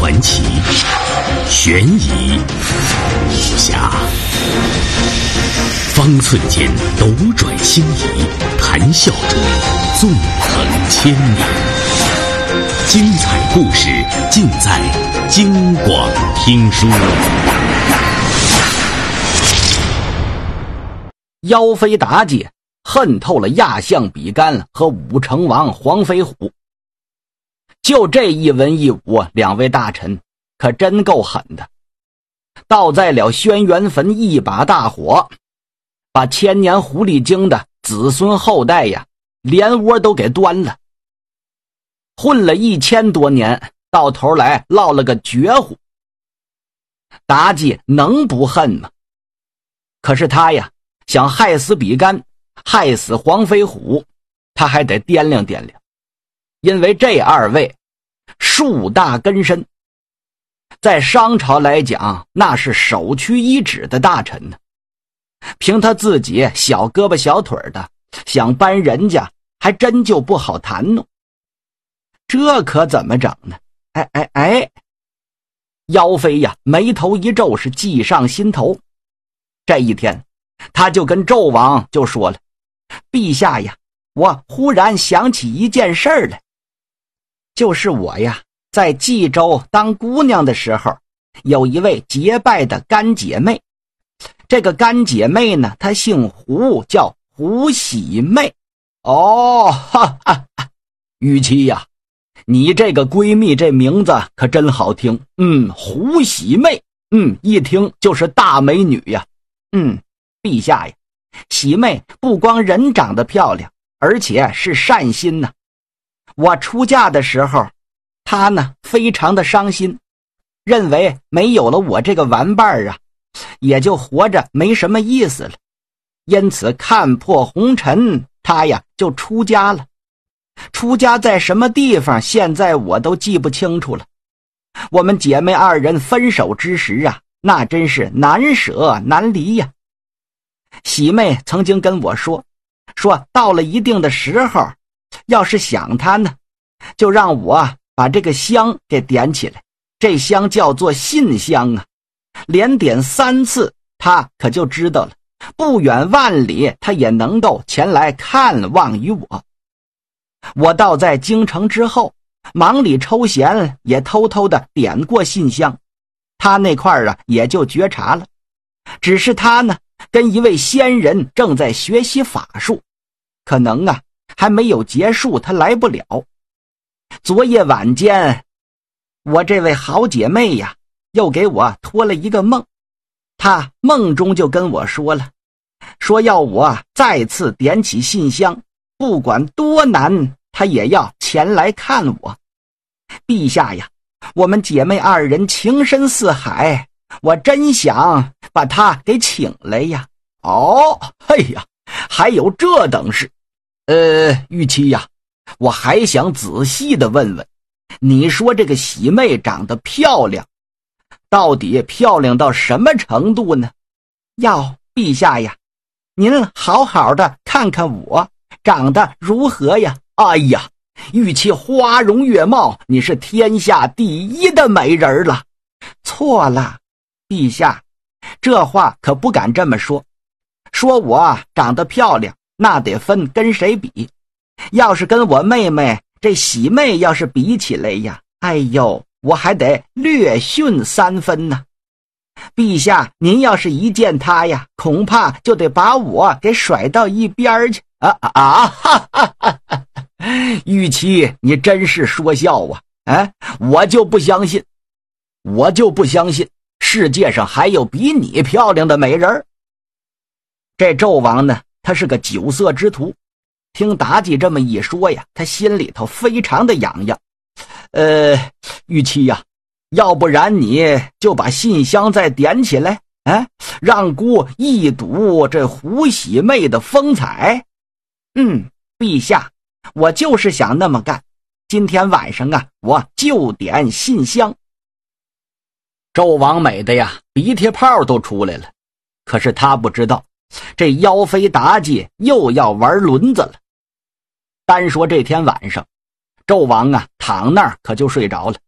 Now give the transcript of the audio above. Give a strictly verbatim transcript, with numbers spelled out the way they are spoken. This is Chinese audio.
传奇、悬疑、武侠，方寸间斗转星移，谈笑中纵横千年。精彩故事尽在京广听书。 妖妃妲己恨透了亚相比干和武成王黄飞虎。就这一文一武两位大臣可真够狠的，倒在了轩辕坟一把大火，把千年狐狸精的子孙后代呀连窝都给端了。混了一千多年，到头来落了个绝户。妲己能不恨吗？可是他呀想害死比干，害死黄飞虎，他还得掂量掂量，因为这二位树大根深，在商朝来讲那是首屈一指的大臣呢。凭他自己小胳膊小腿的，想搬人家还真就不好谈弄。这可怎么整呢？哎哎哎，妖妃呀眉头一皱，是计上心头。这一天他就跟纣王就说了，陛下呀，我忽然想起一件事儿来，就是我呀在冀州当姑娘的时候，有一位结拜的干姐妹。这个干姐妹呢，她姓胡，叫胡喜妹。哦，哈哈哈，玉妻呀，你这个闺蜜这名字可真好听。嗯，胡喜妹，嗯，一听就是大美女呀。嗯，陛下呀，喜妹不光人长得漂亮，而且是善心呢。我出嫁的时候，她呢非常的伤心，认为没有了我这个玩伴啊，也就活着没什么意思了。因此看破红尘，她呀就出家了。出家在什么地方，现在我都记不清楚了。我们姐妹二人分手之时啊，那真是难舍难离呀。喜妹曾经跟我说，说到了一定的时候，要是想她呢，就让我把这个香给点起来。这香叫做信香啊，连点三次，她可就知道了，不远万里她也能够前来看望于我。我倒在京城之后，忙里抽闲也偷偷的点过信香，他那块儿啊也就觉察了。只是他呢跟一位仙人正在学习法术，可能啊还没有结束，他来不了。昨夜晚间，我这位好姐妹呀又给我托了一个梦，她梦中就跟我说了，说要我再次点起信香，不管多难，她也要前来看我。陛下呀，我们姐妹二人情深似海，我真想把她给请来呀。哦，嘿呀，还有这等事。呃，玉妻呀，我还想仔细的问问，你说这个喜妹长得漂亮，到底漂亮到什么程度呢？要陛下呀，您好好的看看我长得如何呀？哎呀，玉妻花容月貌，你是天下第一的美人了。错了，陛下，这话可不敢这么说。说我长得漂亮，那得分跟谁比。要是跟我妹妹这喜妹要是比起来呀，哎呦，我还得略逊三分呢。陛下，您要是一见她呀，恐怕就得把我给甩到一边去。啊啊哈哈哈哈！玉妻，你真是说笑啊！哎，我就不相信，我就不相信世界上还有比你漂亮的美人。这纣王呢，他是个酒色之徒，听妲己这么一说呀，他心里头非常的痒痒。呃，玉妻呀，要不然你就把信香再点起来，哎，让姑一睹这胡喜妹的风采。嗯，陛下，我就是想那么干。今天晚上啊，我就点信香。纣王美的呀，鼻涕泡都出来了。可是他不知道，这妖妃妲己又要玩轮子了。单说这天晚上，纣王啊躺那儿可就睡着了。